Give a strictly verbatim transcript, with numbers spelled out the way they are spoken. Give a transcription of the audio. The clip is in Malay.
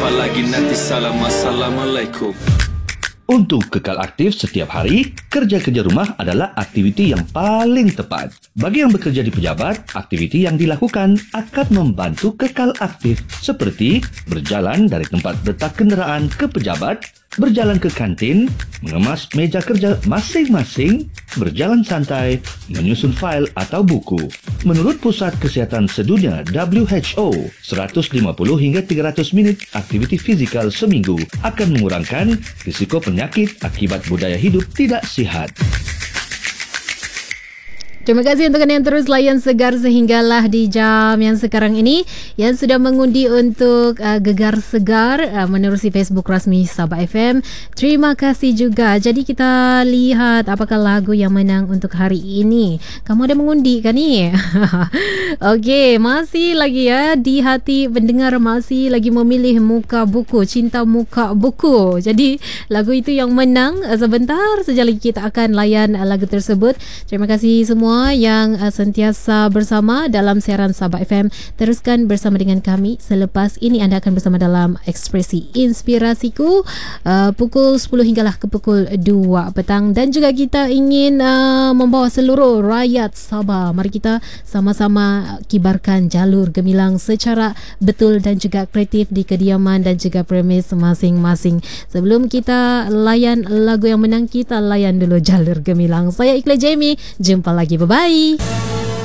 Jumpa lagi nanti. Salam, assalamualaikum. Untuk kekal aktif setiap hari, kerja-kerja rumah adalah aktiviti yang paling tepat. Bagi yang bekerja di pejabat, aktiviti yang dilakukan akan membantu kekal aktif seperti berjalan dari tempat letak kenderaan ke pejabat, berjalan ke kantin, mengemas meja kerja masing-masing, berjalan santai, menyusun fail atau buku. Menurut Pusat Kesihatan Sedunia W H O, seratus lima puluh hingga tiga ratus minit aktiviti fizikal seminggu akan mengurangkan risiko penyakit akibat budaya hidup tidak sihat. Terima kasih untuk anda yang terus layan Segar sehinggalah di jam yang sekarang ini, yang sudah mengundi untuk uh, Gegar Segar uh, menerusi Facebook rasmi Sabah F M. Terima kasih juga. Jadi kita lihat apakah lagu yang menang untuk hari ini. Kamu ada mengundi kan ni? Okey, masih lagi ya di hati pendengar, masih lagi memilih Muka Buku, Cinta Muka Buku. Jadi lagu itu yang menang. Sebentar saja lagi kita akan layan lagu tersebut. Terima kasih semua yang uh, sentiasa bersama dalam siaran Sabah F M. Teruskan bersama dengan kami. Selepas ini anda akan bersama dalam Ekspresi Inspirasiku uh, pukul sepuluh hinggalah ke pukul dua petang. Dan juga kita ingin uh, membawa seluruh rakyat Sabah, mari kita sama-sama kibarkan jalur gemilang secara betul dan juga kreatif di kediaman dan juga premis masing-masing. Sebelum kita layan lagu yang menang, kita layan dulu jalur gemilang. Saya Ikhlas Jamie, jumpa lagi. Bye-bye.